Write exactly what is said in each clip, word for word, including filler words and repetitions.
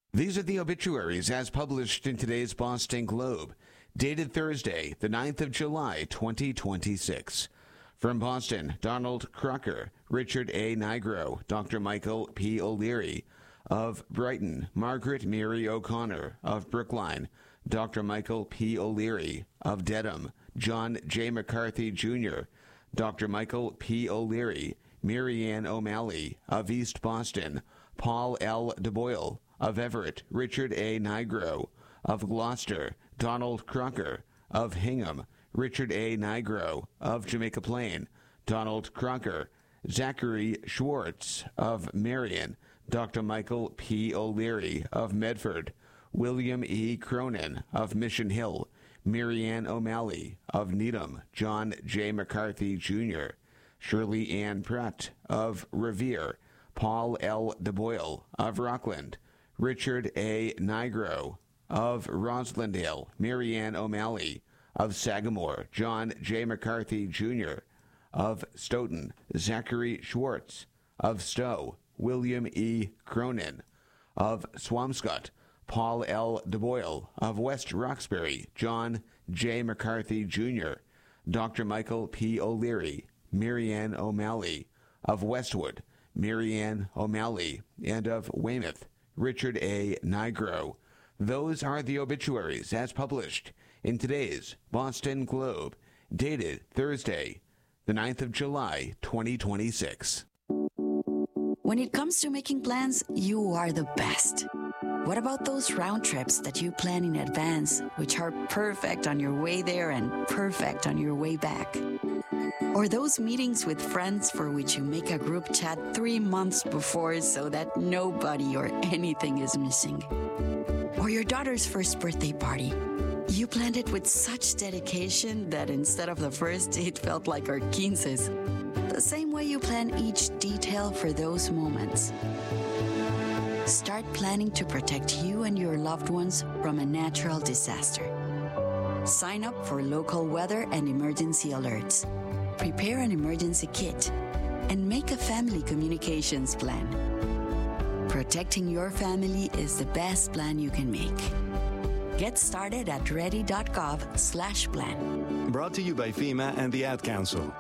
These are the obituaries as published in today's Boston Globe, dated Thursday, the ninth of July, twenty twenty-six. From Boston, Donald Crocker, Richard A. Nigro, Doctor Michael P. O'Leary. Of Brighton, Margaret Mary O'Connor. Of Brookline, Doctor Michael P. O'Leary. Of Dedham, John J. McCarthy, Junior Doctor Michael P. O'Leary. Mary Ann O'Malley. Of East Boston, Paul L. DeBoyle. Of Everett, Richard A. Nigro. Of Gloucester, Donald Crocker. Of Hingham, Richard A. Nigro. Of Jamaica Plain, Donald Crocker. Zachary Schwartz. Of Marion, Doctor Michael P. O'Leary. Of Medford, William E. Cronin. Of Mission Hill, Mary Ann O'Malley. Of Needham, John J. McCarthy, Junior Shirley Ann Pratt. Of Revere, Paul L. DeBoyle. Of Rockland, Richard A. Nigro. Of Roslindale, Mary Ann O'Malley. Of Sagamore, John J. McCarthy, Junior Of Stoughton, Zachary Schwartz. Of Stowe, William E. Cronin. Of Swampscott, Paul L. DeBoyle. Of West Roxbury, John J. McCarthy, Junior Doctor Michael P. O'Leary, Mary Ann O'Malley. Of Westwood, Mary Ann O'Malley. And of Weymouth, Richard A. Nigro. Those are the obituaries as published in today's Boston Globe, dated Thursday, the ninth of July, twenty twenty-six. When it comes to making plans, you are the best. What about those round trips that you plan in advance, which are perfect on your way there and perfect on your way back? Or those meetings with friends for which you make a group chat three months before so that nobody or anything is missing? Or your daughter's first birthday party. You planned it with such dedication that instead of the first, it felt like our quinces. The same way you plan each detail for those moments. Start planning to protect you and your loved ones from a natural disaster. Sign up for local weather and emergency alerts. Prepare an emergency kit and make a family communications plan. Protecting your family is the best plan you can make. Get started at ready.gov slash plan. Brought to you by FEMA and the Ad Council.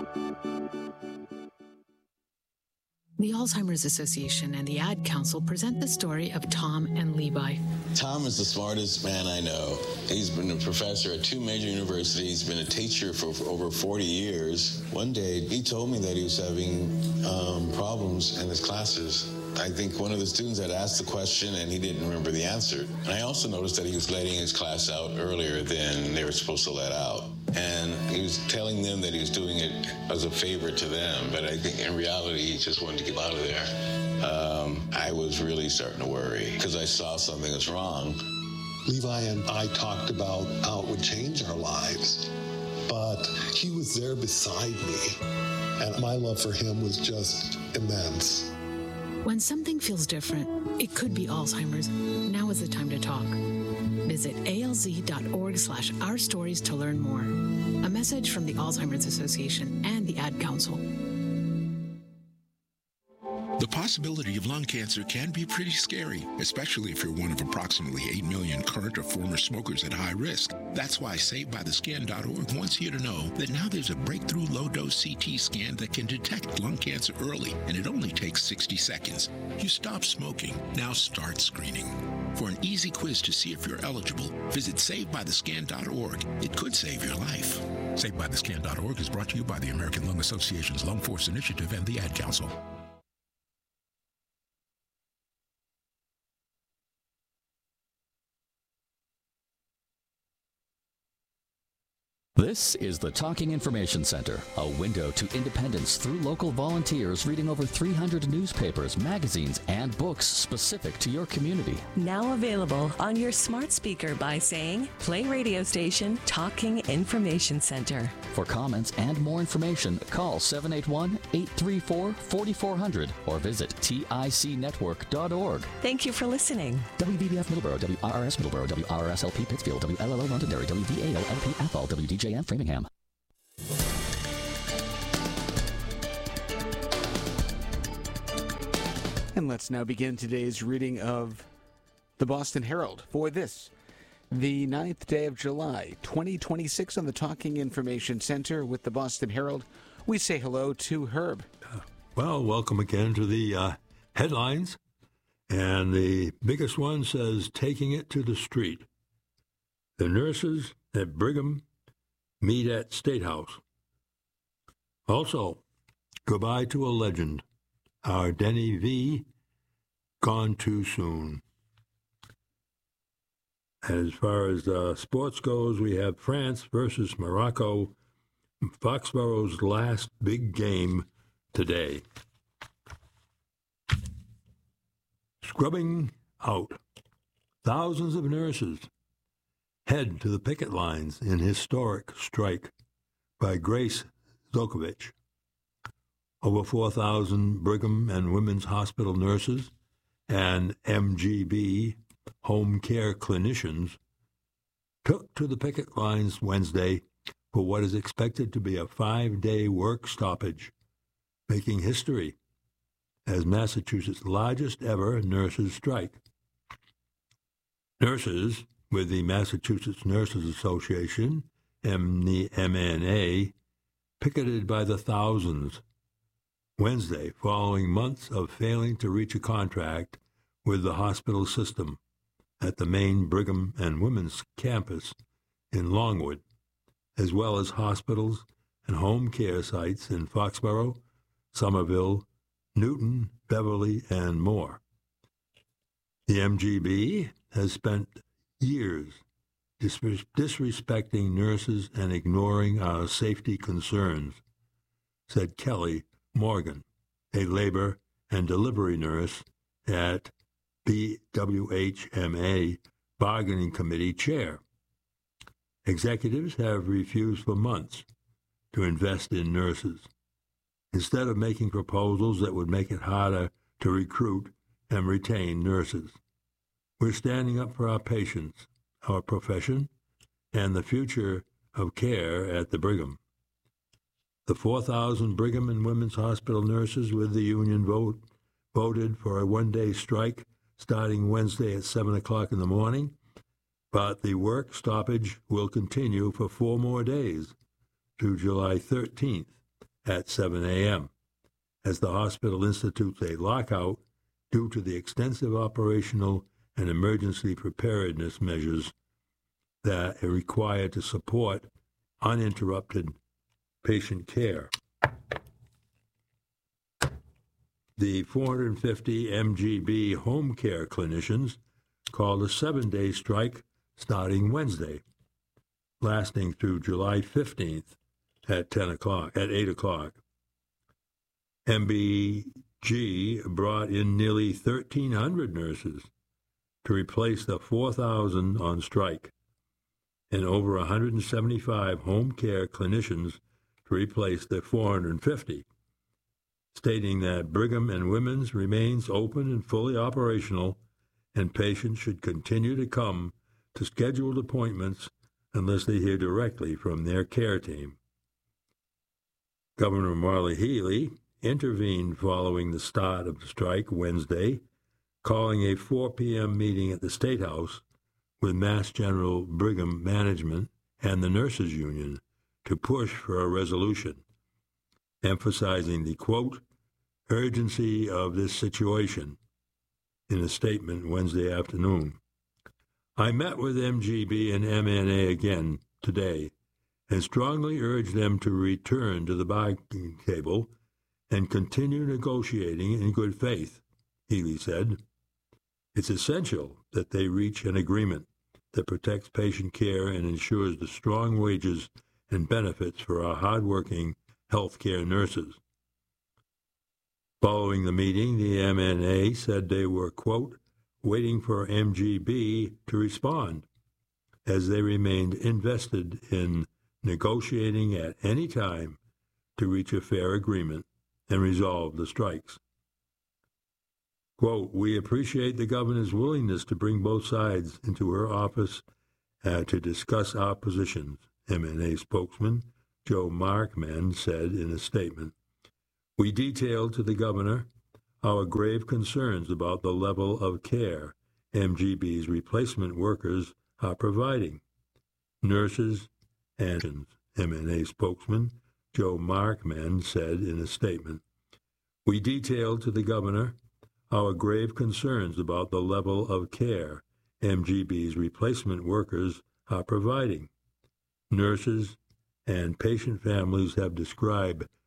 The Alzheimer's Association and the Ad Council present the story of Tom and Levi. Tom is the smartest man I know. He's been a professor at two major universities, been a teacher for, for over forty years. One day, he told me that he was having um, problems in his classes. I think one of the students had asked the question and he didn't remember the answer. And I also noticed that he was letting his class out earlier than they were supposed to let out. And he was telling them that he was doing it as a favor to them, but I think in reality he just wanted to get out of there. Um, I was really starting to worry because I saw something was wrong. Levi and I talked about how it would change our lives, but he was there beside me, and my love for him was just immense. When something feels different, it could be Alzheimer's. Now is the time to talk. Visit alz.org slash our stories to learn more. A message from the Alzheimer's Association and the Ad Council. The possibility of lung cancer can be pretty scary, especially if you're one of approximately eight million current or former smokers at high risk. That's why Saved By The Scan dot org wants you to know that now there's a breakthrough low-dose C T scan that can detect lung cancer early, and it only takes sixty seconds. You stop smoking, now start screening. For an easy quiz to see if you're eligible, visit Saved By The Scan dot org. It could save your life. Saved By The Scan dot org is brought to you by the American Lung Association's Lung Force Initiative and the Ad Council. This is the Talking Information Center, a window to independence through local volunteers reading over three hundred newspapers, magazines, and books specific to your community. Now available on your smart speaker by saying, play radio station Talking Information Center. For comments and more information, call seven eight one, eight three four, four four zero zero or visit tic network dot org. Thank you for listening. W B B F Middleborough, W R R S Middleborough, W R R S L P Pittsfield, W L L O Londonderry, W V A L L P Athol, W D J M Framingham. And let's now begin today's reading of the Boston Herald for this, the ninth day of July, twenty twenty-six, on the Talking Information Center with the Boston Herald. We say hello to Herb. Well, welcome again to the uh, headlines. And the biggest one says, taking it to the street. The nurses at Brigham meet at State House. Also, goodbye to a legend. Our Denny V, gone too soon. As far as uh, sports goes, we have France versus Morocco, Foxborough's last big game today. Scrubbing out. Thousands of nurses head to the picket lines in historic strike by Grace Zokovich. Over four thousand Brigham and Women's Hospital nurses and M G B home care clinicians took to the picket lines Wednesday for what is expected to be a five-day work stoppage, making history as Massachusetts' largest ever nurses' strike. Nurses with the Massachusetts Nurses Association, M N A, picketed by the thousands Wednesday following months of failing to reach a contract with the hospital system at the main Brigham and Women's campus in Longwood, as well as hospitals and home care sites in Foxborough, Somerville, Newton, Beverly, and more. The M G B has spent years dis- disrespecting nurses and ignoring our safety concerns, said Kelly Morgan, a labor and delivery nurse at B W H M A Bargaining Committee chair. Executives have refused for months to invest in nurses. Instead of making proposals that would make it harder to recruit and retain nurses, we're standing up for our patients, our profession, and the future of care at the Brigham. The four thousand Brigham and Women's Hospital nurses with the union vote voted for a one-day strike starting Wednesday at seven o'clock in the morning, but the work stoppage will continue for four more days to July thirteenth at seven a.m. as the hospital institutes a lockout due to the extensive operational and emergency preparedness measures that are required to support uninterrupted patient care. The four hundred fifty M G B home care clinicians called a seven-day strike starting Wednesday, lasting through July fifteenth at ten o'clock, at eight o'clock. M B G brought in nearly thirteen hundred nurses to replace the four thousand on strike and over one hundred seventy-five home care clinicians to replace the four hundred fifty, stating that Brigham and Women's remains open and fully operational, and patients should continue to come to scheduled appointments unless they hear directly from their care team. Governor Marley Healy intervened following the start of the strike Wednesday, calling a four p.m. meeting at the State House with Mass General Brigham management and the nurses union to push for a resolution, emphasizing the, quote, urgency of this situation in a statement Wednesday afternoon. I met with M G B and M N A again today and strongly urged them to return to the bargaining table and continue negotiating in good faith, Healy said. It's essential that they reach an agreement that protects patient care and ensures the strong wages and benefits for our hardworking healthcare nurses. Following the meeting, the M N A said they were, quote, waiting for M G B to respond, as they remained invested in negotiating at any time to reach a fair agreement and resolve the strikes. Quote, we appreciate the governor's willingness to bring both sides into her office uh, to discuss our positions, M N A spokesman Joe Markman said in a statement. We detailed to the governor our grave concerns about the level of care M G B's replacement workers are providing. Nurses and M N A spokesman Joe Markman said in a statement, "We detailed to the governor our grave concerns about the level of care M G B's replacement workers are providing. Nurses and patient families have described